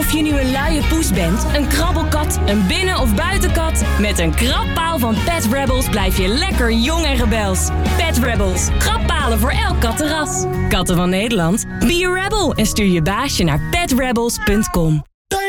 Of je nu een luie poes bent, een krabbelkat, een binnen- of buitenkat, met een krabpaal van Pet Rebels blijf je lekker jong en rebels. Pet Rebels, krabbpalen voor elk kattenras. Katten van Nederland, be a rebel en stuur je baasje naar petrebels.com.